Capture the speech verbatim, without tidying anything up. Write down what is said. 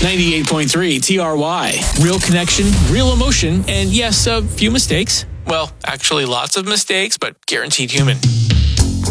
ninety-eight point three T R Y. Real connection, real emotion, and yes, a few mistakes. Well, actually lots of mistakes, but guaranteed human.